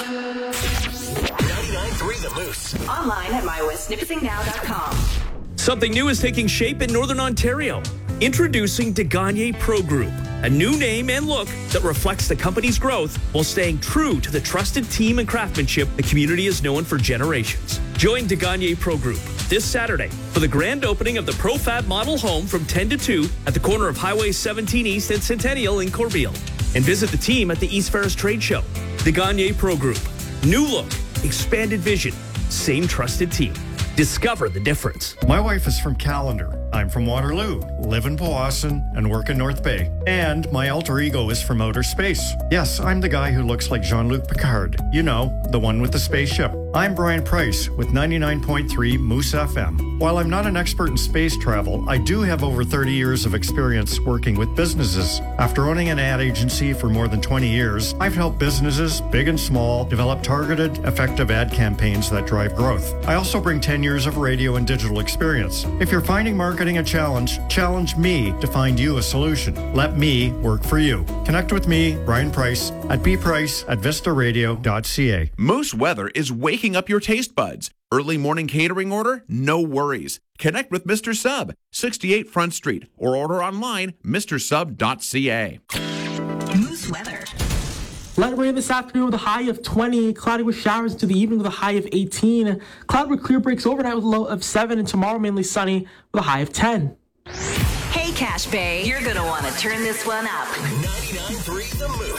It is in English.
99.3 The Moose. Online at mywestnipissingnow.com. Something new is taking shape in Northern Ontario. Introducing Degagné Pro Group, a new name and look that reflects the company's growth while staying true to the trusted team and craftsmanship the community has known for generations. Join Degagné Pro Group this Saturday for the grand opening of the ProFab model home from 10 to 2 at the corner of Highway 17 East and Centennial in Corbeil. And visit the team at the East Ferris Trade Show. Degagné Pro Group. New look, expanded vision, same trusted team. Discover the difference. My wife is from Callander. I'm from Waterloo, live in Powassan, and work in North Bay. And my alter ego is from outer space. Yes, I'm the guy who looks like Jean-Luc Picard. You know, the one with the spaceship. I'm Brian Price with 99.3 Moose FM. While I'm not an expert in space travel, I do have over 30 years of experience working with businesses. After owning an ad agency for more than 20 years, I've helped businesses, big and small, develop targeted, effective ad campaigns that drive growth. I also bring 10 years of radio and digital experience. If you're finding marketing a challenge, challenge me to find you a solution. Let me work for you. Connect with me, Brian Price, at bprice@vistaradio.ca. Moose Weather is waking up your taste buds. Early morning catering order? No worries. Connect with Mr. Sub, 68 Front Street, or order online, mrsub.ca. Moose weather. Light rain this afternoon with a high of 20. Cloudy with showers into the evening with a high of 18. Cloud with clear breaks overnight with a low of 7. And tomorrow mainly sunny with a high of 10. Hey, Cache Bay, you're going to want to turn this one up. 99.3 The Moose.